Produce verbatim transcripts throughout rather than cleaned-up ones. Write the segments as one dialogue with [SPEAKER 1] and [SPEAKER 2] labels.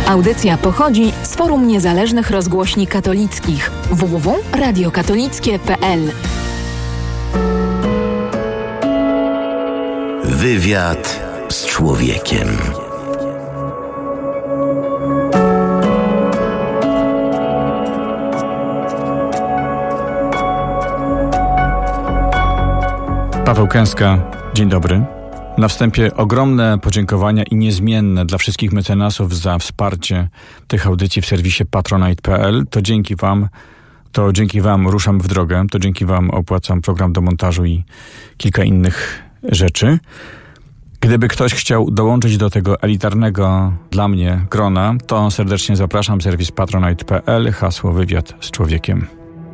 [SPEAKER 1] Audycja pochodzi z Forum Niezależnych Rozgłośni Katolickich w w w kropka radio katolickie kropka p l.
[SPEAKER 2] Wywiad z człowiekiem.
[SPEAKER 3] Paweł Kęska, dzień dobry. Na wstępie ogromne podziękowania i niezmienne dla wszystkich mecenasów za wsparcie tych audycji w serwisie patronite kropka p l. To dzięki wam, to dzięki wam ruszam w drogę, to dzięki wam opłacam program do montażu i kilka innych rzeczy. Gdyby ktoś chciał dołączyć do tego elitarnego dla mnie grona, to serdecznie zapraszam, serwis patronite kropka p l, hasło wywiad z człowiekiem.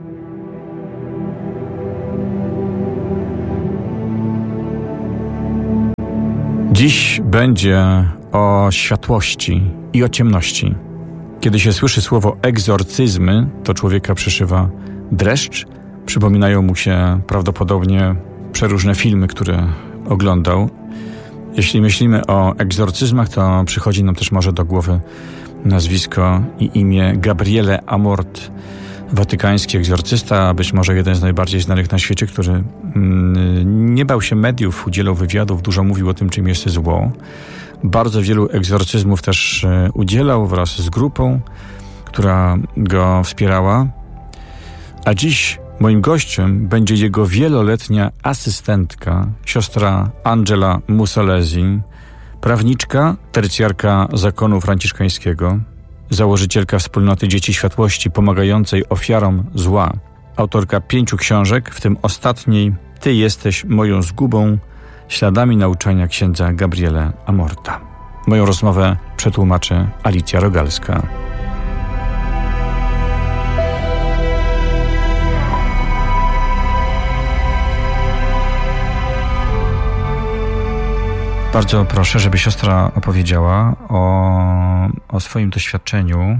[SPEAKER 3] Dziś będzie o światłości i o ciemności. Kiedy się słyszy słowo egzorcyzmy, to człowieka przyszywa dreszcz. Przypominają mu się prawdopodobnie przeróżne filmy, które oglądał. Jeśli myślimy o egzorcyzmach, to przychodzi nam też może do głowy nazwisko i imię Gabriele Amort, watykański egzorcysta, a być może jeden z najbardziej znanych na świecie, który mm, nie bał się mediów, udzielał wywiadów, dużo mówił o tym, czym jest zło. Bardzo wielu egzorcyzmów też udzielał wraz z grupą, która go wspierała. A dziś moim gościem będzie jego wieloletnia asystentka, siostra Angela Musalesi, prawniczka, tercjarka zakonu franciszkańskiego, założycielka wspólnoty Dzieci Światłości pomagającej ofiarom zła, autorka pięciu książek, w tym ostatniej Ty jesteś moją zgubą, śladami nauczania księdza Gabriele Amorta. Moją rozmowę przetłumaczy Alicja Rogalska. Bardzo proszę, żeby siostra opowiedziała o, o swoim doświadczeniu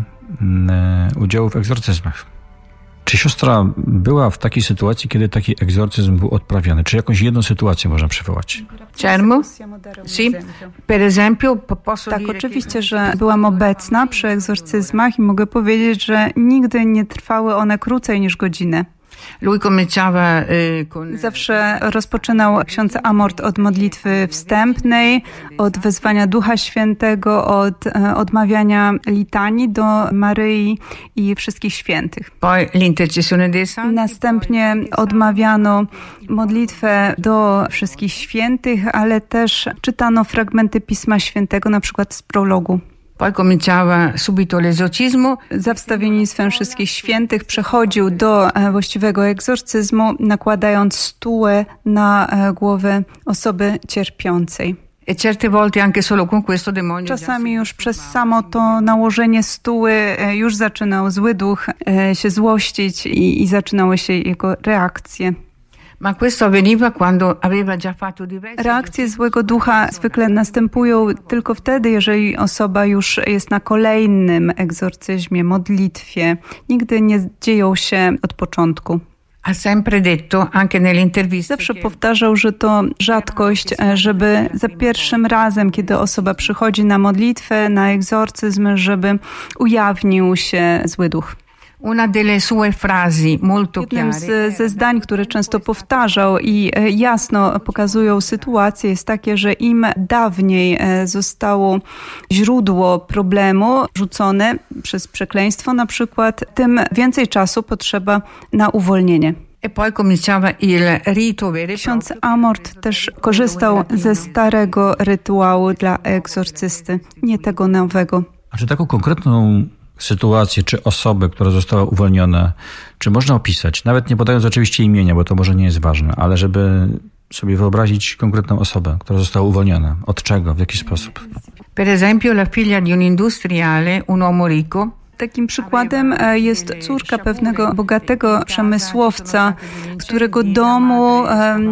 [SPEAKER 3] y, udziału w egzorcyzmach. Czy siostra była w takiej sytuacji, kiedy taki egzorcyzm był odprawiany? Czy jakąś jedną sytuację można przywołać?
[SPEAKER 4] Cermo? Sì. Per esempio, posso
[SPEAKER 5] Tak,
[SPEAKER 4] dire
[SPEAKER 5] oczywiście, że byłam obecna przy egzorcyzmach i mogę powiedzieć, że nigdy nie trwały one krócej niż godzinę.
[SPEAKER 4] Lui cominciava eh, con...
[SPEAKER 5] Zawsze rozpoczynał ksiądz Amort od modlitwy wstępnej, od wezwania Ducha Świętego, od e, odmawiania litanii do Maryi i wszystkich świętych.
[SPEAKER 4] Poi l'intercessione dei santi.
[SPEAKER 5] Następnie odmawiano modlitwę do wszystkich świętych, ale też czytano fragmenty Pisma Świętego, na przykład z prologu.
[SPEAKER 4] Poi cominciava subito l'esorcismo.
[SPEAKER 5] Za wstawiennictwem wszystkich świętych przechodził do właściwego egzorcyzmu, nakładając stułę na głowę osoby cierpiącej.
[SPEAKER 4] E certe volte anche solo con questo demonio.
[SPEAKER 5] Czasami już przez samo to nałożenie stuły już zaczynał zły duch się złościć i, i zaczynały się jego reakcje.
[SPEAKER 4] Ma questo avveniva quando aveva già fatto diversi...
[SPEAKER 5] Reakcje złego ducha zwykle następują tylko wtedy, jeżeli osoba już jest na kolejnym egzorcyzmie, modlitwie. Nigdy nie dzieją się od początku.
[SPEAKER 4] Ha sempre detto, anche nelle interviste...
[SPEAKER 5] Zawsze powtarzał, że to rzadkość, żeby za pierwszym razem, kiedy osoba przychodzi na modlitwę, na egzorcyzm, żeby ujawnił się zły duch.
[SPEAKER 4] Una delle sue frasi molto
[SPEAKER 5] Jednym
[SPEAKER 4] chiare.
[SPEAKER 5] z, ze zdań, które często powtarzał i jasno pokazują sytuację, jest takie, że im dawniej zostało źródło problemu rzucone przez przekleństwo na przykład, tym więcej czasu potrzeba na uwolnienie.
[SPEAKER 4] E poi cominciava il rito vero e
[SPEAKER 5] Ksiądz
[SPEAKER 4] proprio.
[SPEAKER 5] Amort też korzystał ze starego rytuału dla egzorcysty, nie tego nowego.
[SPEAKER 3] A czy taką konkretną sytuację, czy osobę, która została uwolniona, czy można opisać, nawet nie podając oczywiście imienia, bo to może nie jest ważne, ale żeby sobie wyobrazić konkretną osobę, która została uwolniona. Od czego, w jaki sposób?
[SPEAKER 4] Per esempio la figlia di un industriale, un uomo ricco.
[SPEAKER 5] Takim przykładem jest córka pewnego bogatego przemysłowca, w którego domu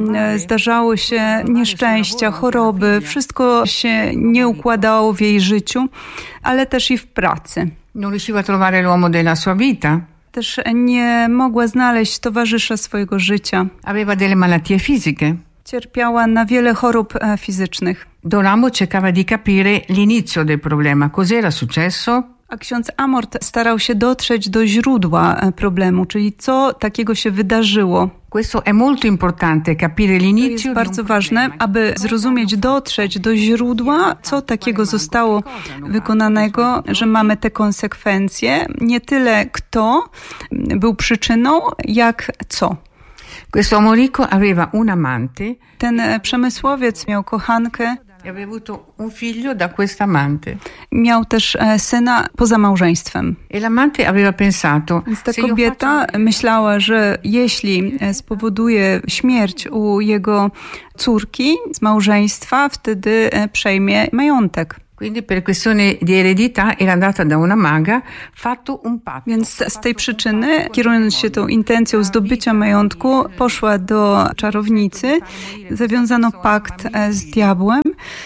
[SPEAKER 5] zdarzały się nieszczęścia, choroby. Wszystko się nie układało w jej życiu, ale też i w pracy.
[SPEAKER 4] Non riusciva a trovare l'uomo della sua vita.
[SPEAKER 5] Też nie mogła znaleźć towarzysza swojego życia.
[SPEAKER 4] Aveva delle malattie fisiche.
[SPEAKER 5] Cierpiała na wiele chorób fizycznych.
[SPEAKER 4] Don Amo cercava di capire l'inizio del problema. Cos'era successo?
[SPEAKER 5] A ksiądz Amort starał się dotrzeć do źródła problemu, czyli co takiego się wydarzyło.
[SPEAKER 4] Questo è molto importante, capire
[SPEAKER 5] To
[SPEAKER 4] l'inizio.
[SPEAKER 5] jest bardzo ważne, aby zrozumieć, dotrzeć do źródła, co takiego zostało wykonanego, że mamy te konsekwencje. Nie tyle kto był przyczyną, jak co.
[SPEAKER 4] Questo Amorico aveva un amante.
[SPEAKER 5] Ten przemysłowiec miał kochankę.
[SPEAKER 4] Aveva avuto un figlio da questa amante.
[SPEAKER 5] Miał też syna poza małżeństwem.
[SPEAKER 4] E l'amante aveva pensato,
[SPEAKER 5] Więc ta
[SPEAKER 4] se io
[SPEAKER 5] kobieta
[SPEAKER 4] faccio-
[SPEAKER 5] myślała, że jeśli spowoduje śmierć u jego córki z małżeństwa, wtedy przejmie majątek.
[SPEAKER 4] Quindi per questione di eredità era andata da una maga, fatto un patto.
[SPEAKER 5] Więc z tej przyczyny, kierując się tą intencją zdobycia majątku, poszła do czarownicy, zawiązano pakt z diabłem,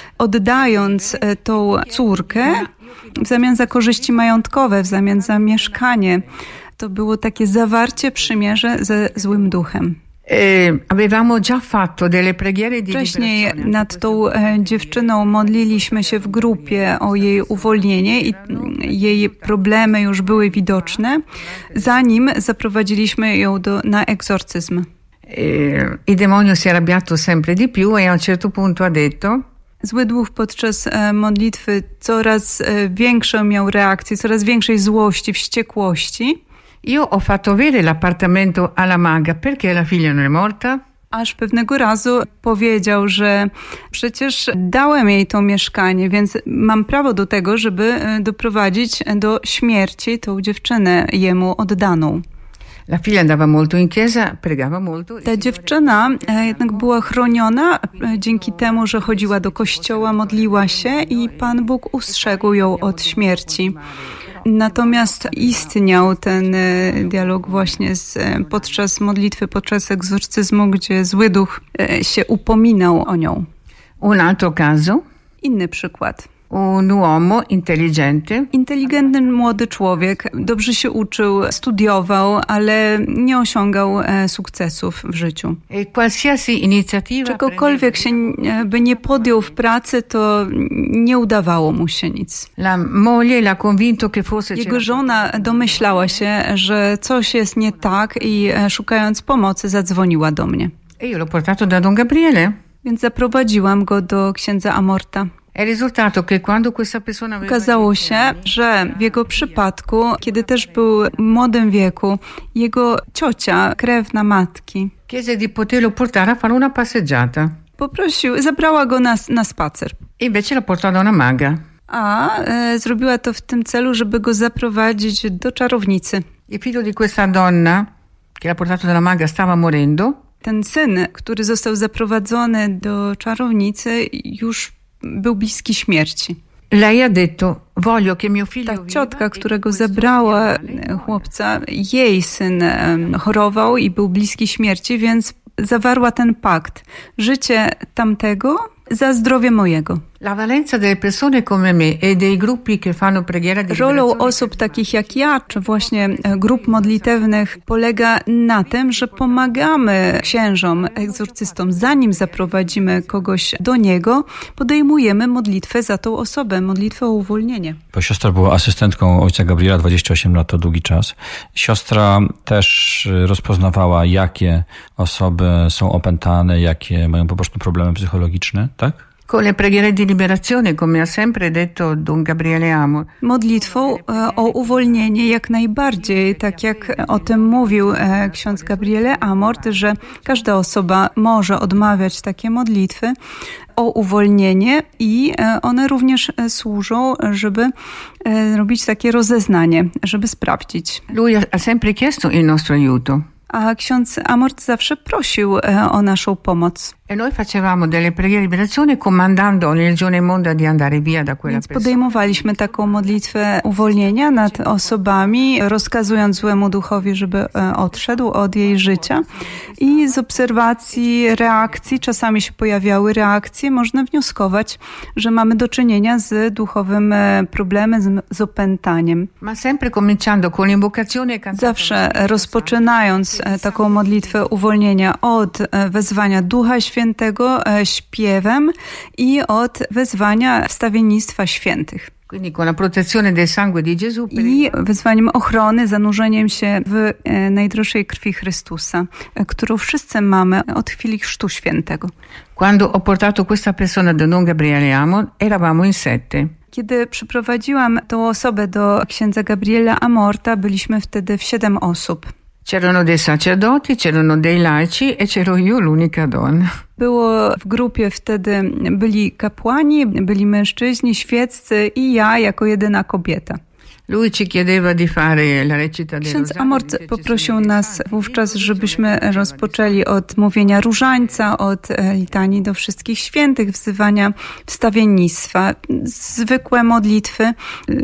[SPEAKER 5] oddając tą córkę w zamian za korzyści majątkowe, w zamian za mieszkanie. To było takie zawarcie przymierze ze złym duchem.
[SPEAKER 4] Eh, avevamo già fatto delle preghiere di
[SPEAKER 5] Wcześniej
[SPEAKER 4] liberazione.
[SPEAKER 5] nad tą e, dziewczyną modliliśmy się w grupie o jej uwolnienie i mm, jej problemy już były widoczne, zanim zaprowadziliśmy ją do, na egzorcyzm.
[SPEAKER 4] Eh, il demonio si è arrabbiato sempre di più e a un certo punto ha detto:
[SPEAKER 5] Zły duch podczas e, modlitwy coraz e, większą miał reakcję, coraz większej złości, wściekłości,
[SPEAKER 4] io ho fatto avere l'appartamento alla maga perché la figlia non è morta.
[SPEAKER 5] aż pewnego razu powiedział, że przecież dałem jej to mieszkanie, więc mam prawo do tego, żeby e, doprowadzić do śmierci tą dziewczynę jemu oddaną.
[SPEAKER 4] La figlia andava molto in chiesa, pregava molto.
[SPEAKER 5] Ta dziewczyna e, jednak była chroniona e, dzięki temu, że chodziła do kościoła, modliła się i Pan Bóg ustrzegł ją od śmierci. Natomiast istniał ten e, dialog właśnie z, e, podczas modlitwy, podczas egzorcyzmu, gdzie zły duch e, się upominał o nią.
[SPEAKER 4] Un altro caso,
[SPEAKER 5] Inny przykład.
[SPEAKER 4] un uomo intelligente
[SPEAKER 5] Inteligentny młody człowiek, dobrze się uczył, studiował, ale nie osiągał e, sukcesów w życiu.
[SPEAKER 4] e qualsiasi iniziativa
[SPEAKER 5] Czegokolwiek się e, by nie podjął w pracy, to nie udawało mu się nic.
[SPEAKER 4] la moglie l'ha convinto che forse
[SPEAKER 5] Jego żona domyślała się, że coś jest nie tak i e, szukając pomocy zadzwoniła do mnie.
[SPEAKER 4] e io l'ho portato da Don Gabriele.
[SPEAKER 5] Więc zaprowadziłam go do księdza Amorta.
[SPEAKER 4] È risultato che quando questa persona aveva
[SPEAKER 5] Okazało się, że w jego przypadku, kiedy też był w młodym wieku, jego ciocia, krewna matki,
[SPEAKER 4] chiese di poterlo portare a fare una passeggiata.
[SPEAKER 5] poprosił, zabrała go na, na spacer.
[SPEAKER 4] E invece la portò da una maga.
[SPEAKER 5] A e, zrobiła to w tym celu, żeby go zaprowadzić do czarownicy.
[SPEAKER 4] Il figlio di questa donna, che l'ha portato dalla maga, stava morendo.
[SPEAKER 5] Ten syn, który został zaprowadzony do czarownicy, już był bliski śmierci.
[SPEAKER 4] Lei ha detto: voglio che mio figlio
[SPEAKER 5] Ta
[SPEAKER 4] viva
[SPEAKER 5] ciotka,
[SPEAKER 4] e
[SPEAKER 5] którego
[SPEAKER 4] questo
[SPEAKER 5] zabrała
[SPEAKER 4] ospedale-
[SPEAKER 5] chłopca, jej syn em, chorował i był bliski śmierci, więc zawarła ten pakt. Życie tamtego za zdrowie mojego.
[SPEAKER 4] La valenza delle persone come me e dei gruppi che fanno preghiera di
[SPEAKER 5] Rolą
[SPEAKER 4] liberazione
[SPEAKER 5] osób takich jak ja, czy właśnie e, grup modlitewnych polega na tym, że pomagamy księżom, egzorcystom, zanim zaprowadzimy kogoś do niego, podejmujemy modlitwę za tą osobę, modlitwę o uwolnienie.
[SPEAKER 3] Bo siostra była asystentką ojca Gabriela dwadzieścia osiem lat, to długi czas. Siostra też rozpoznawała, jakie osoby są opętane, jakie mają po prostu problemy psychologiczne, tak?
[SPEAKER 4] Con le preghiere di liberazione, come ha sempre detto Don Gabriele Amor.
[SPEAKER 5] Modlitwą e, o uwolnienie jak najbardziej, tak jak o tym mówił e, ksiądz Gabriele Amort, że każda osoba może odmawiać takie modlitwy o uwolnienie i e, one również e, służą, żeby e, robić takie rozeznanie, żeby sprawdzić.
[SPEAKER 4] Lui ha ha sempre chiesto il nostro aiuto.
[SPEAKER 5] A ksiądz Amort zawsze prosił e, o naszą pomoc.
[SPEAKER 4] E noi facevamo delle preghiere di liberazione comandando ogni legione immonda di andare via da quella
[SPEAKER 5] Więc
[SPEAKER 4] persona.
[SPEAKER 5] podejmowaliśmy taką modlitwę uwolnienia nad osobami, rozkazując złemu duchowi, żeby e, odszedł od jej życia. I z obserwacji reakcji, czasami się pojawiały reakcje, można wnioskować, że mamy do czynienia z duchowym e, problemem, z, z opętaniem.
[SPEAKER 4] Ma sempre cominciando con l'invocazione e cantando
[SPEAKER 5] Zawsze rozpoczynając e, taką modlitwę uwolnienia od e, wezwania Ducha Świętego, Świętego śpiewem i od wezwania wstawiennictwa świętych.
[SPEAKER 4] Quindi con la protezione del sangue di Gesù.
[SPEAKER 5] I wezwaniem ochrony, zanurzeniem się w najdroższej krwi Chrystusa, którą wszyscy mamy od chwili Chrztu Świętego.
[SPEAKER 4] Quando ho portato questa persona da Don Gabriele Amor, eravamo in sette.
[SPEAKER 5] Kiedy przyprowadziłam tą osobę do księdza Gabriela Amorta, byliśmy wtedy w siedem osób.
[SPEAKER 4] C'erano dei sacerdoti, c'erano dei laici e c'ero io l'unica donna.
[SPEAKER 5] Było w grupie wtedy, byli kapłani, byli mężczyźni, świeccy i ja jako jedyna kobieta.
[SPEAKER 4] Lui ci chiedeva di fare la recita del
[SPEAKER 5] Ksiądz
[SPEAKER 4] rosario.
[SPEAKER 5] Amort poprosił nas wówczas, żebyśmy rozpoczęli od mówienia różańca, od litanii do wszystkich świętych, wzywania wstawiennictwa, zwykłe modlitwy,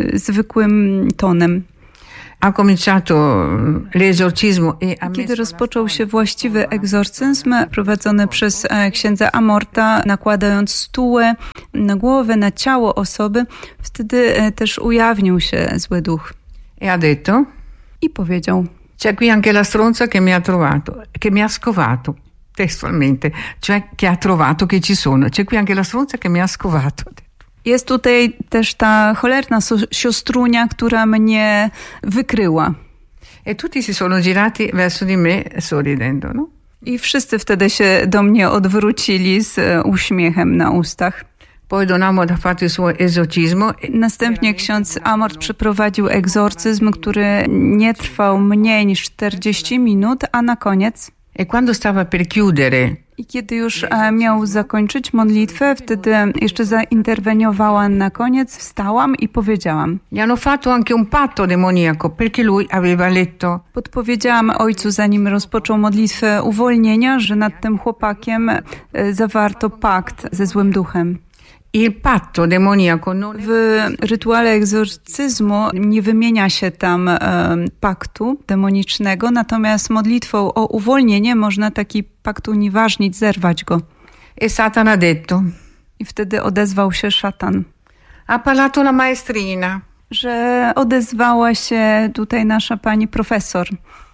[SPEAKER 5] zwykłym tonem.
[SPEAKER 4] Ha cominciato l'esorcismo e ha
[SPEAKER 5] Kiedy
[SPEAKER 4] messo
[SPEAKER 5] rozpoczął się właściwy egzorcyzm prowadzony przez księdza Amorta, nakładając stułę na głowę, na ciało osoby, wtedy też ujawnił się zły duch.
[SPEAKER 4] e ha detto:
[SPEAKER 5] I powiedział:
[SPEAKER 4] c'è qui anche la stronza che mi ha trovato, che mi ha scovato, testualmente, cioè che ha trovato che ci sono. C'è qui anche la stronza che mi ha scovato.
[SPEAKER 5] Jest tutaj też ta cholerna siostrunia, która mnie wykryła.
[SPEAKER 4] E tutti si sono girati verso di me sorridendo, no?
[SPEAKER 5] I wszyscy wtedy się do mnie odwrócili z uśmiechem na ustach.
[SPEAKER 4] Poi Don Amor ha fatto il suo esorcismo.
[SPEAKER 5] Następnie ksiądz Amort przeprowadził egzorcyzm, który nie trwał mniej niż czterdzieści minut, a na koniec...
[SPEAKER 4] E quando stava per chiudere,
[SPEAKER 5] I kiedy już miał zakończyć modlitwę, wtedy jeszcze zainterweniowała na koniec, wstałam i powiedziałam.
[SPEAKER 4] gli hanno fatto anche un patto demoniaco perché lui aveva letto.
[SPEAKER 5] Podpowiedziałam ojcu, zanim rozpoczął modlitwę uwolnienia, że nad tym chłopakiem zawarto pakt ze złym duchem.
[SPEAKER 4] Il patto demoniaco non
[SPEAKER 5] W rytuale egzorcyzmu nie wymienia się tam e, paktu demonicznego, natomiast modlitwą o uwolnienie można taki pakt unieważnić, zerwać go.
[SPEAKER 4] e Satan ha detto:
[SPEAKER 5] I wtedy odezwał się szatan,
[SPEAKER 4] ha parlato la maestrina.
[SPEAKER 5] że odezwała się tutaj nasza pani profesor.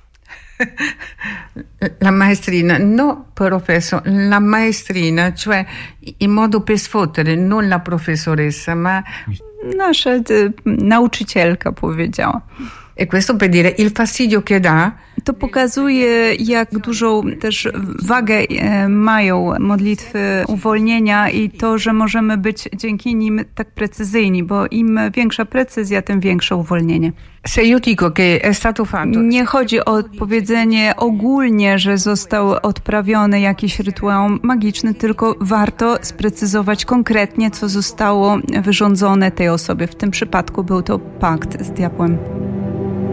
[SPEAKER 4] La maestrina, no professor, la maestrina, cioè in modo per sfottere, non la professoressa, ma...
[SPEAKER 5] Nasza y, nauczycielka powiedziała.
[SPEAKER 4] E questo per dire il fastidio che dà.
[SPEAKER 5] To pokazuje, jak dużą też wagę e, mają modlitwy uwolnienia i to, że możemy być dzięki nim tak precyzyjni, bo im większa precyzja, tym większe uwolnienie.
[SPEAKER 4] Se io dico che è stato fatto...
[SPEAKER 5] Nie chodzi o powiedzenie ogólnie, że został odprawiony jakiś rytuał magiczny, tylko warto sprecyzować konkretnie, co zostało wyrządzone tej osobie. W tym przypadku był to pakt z diabłem.